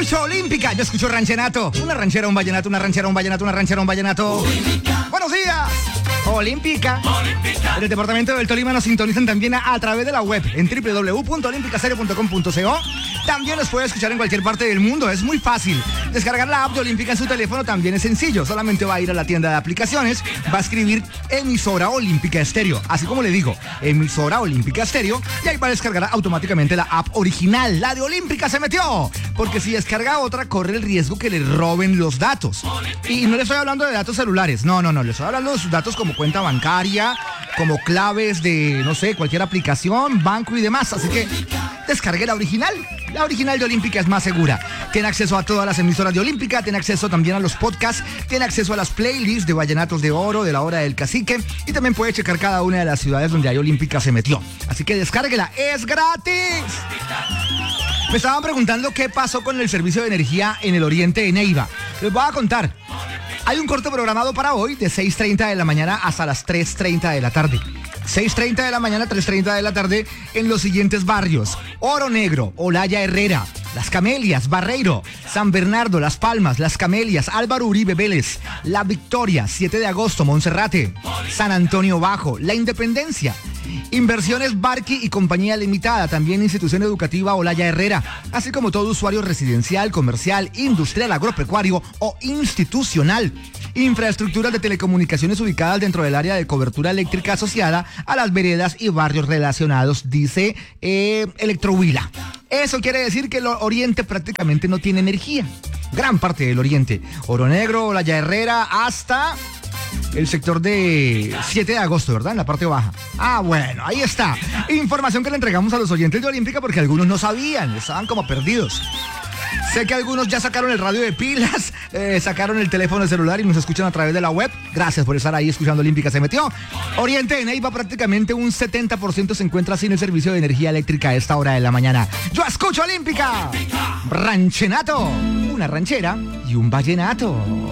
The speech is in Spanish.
escucho olímpica, yo escucho ranchenato. Una ranchera, un vallenato, una ranchera, un vallenato, una ranchera, un vallenato. Olímpica. Buenos días. Olímpica. En el departamento del Tolima nos sintonizan también a través de la web en www.olimpicastereo.com.co. También nos puede escuchar en cualquier parte del mundo. Es muy fácil. Descargar la app de Olímpica en su teléfono también es sencillo. Solamente va a ir a la tienda de aplicaciones, va a escribir emisora Olímpica Estéreo. Así como le digo, emisora Olímpica Estéreo. Y ahí va a descargar automáticamente la app original. La de Olímpica se metió. Porque si descarga otra, corre el riesgo que le roben los datos. Y no le estoy hablando de datos celulares. No. Le estoy hablando de sus datos como cuenta bancaria, como claves de, no sé, cualquier aplicación, banco y demás. Así que descargue la original. La original de Olímpica es más segura. Tiene acceso a todas las emisoras de Olímpica, tiene acceso también a los podcasts, tiene acceso a las playlists de Vallenatos de Oro, de la Hora del Cacique, y también puede checar cada una de las ciudades donde hay Olímpica se metió. Así que descárguela, es gratis. Me estaban preguntando qué pasó con el servicio de energía en el oriente de Neiva. Les voy a contar. Hay un corte programado para hoy de 6:30 de la mañana hasta las 3:30 de la tarde. 6:30 de la mañana, 3:30 de la tarde en los siguientes barrios: Oro Negro, Olaya Herrera, Las Camelias, Barreiro, San Bernardo, Las Palmas, Las Camelias, Álvaro Uribe Vélez, La Victoria, 7 de agosto, Monserrate, San Antonio Bajo, La Independencia, Inversiones Barqui y Compañía Limitada, también Institución Educativa Olaya Herrera, así como todo usuario residencial, comercial, industrial, agropecuario o institucional. Infraestructuras de telecomunicaciones ubicadas dentro del área de cobertura eléctrica asociada a las veredas y barrios relacionados, dice Electrohuila. Eso quiere decir que el oriente prácticamente no tiene energía. Gran parte del oriente. Oro Negro, Olaya Herrera, hasta el sector de 7 de agosto, ¿verdad? En la parte baja. Ah, bueno, ahí está. Información que le entregamos a los oyentes de Olímpica porque algunos no sabían, estaban como perdidos. Sé que algunos ya sacaron el radio de pilas, sacaron el teléfono celular y nos escuchan a través de la web. Gracias por estar ahí escuchando Olímpica se metió. Oriente de Neiva prácticamente un 70% se encuentra sin el servicio de energía eléctrica a esta hora de la mañana. Yo escucho Olímpica. Ranchenato. Una ranchera y un vallenato.